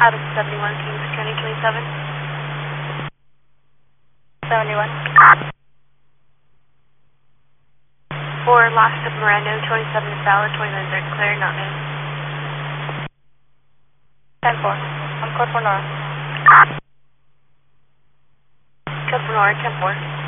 Out of 71, Kings County 27. 71. For lost of Mirando, 27 is valid, 29 are clear, not known. 10-4. I'm code for Nora. Code for Nora, 10-4.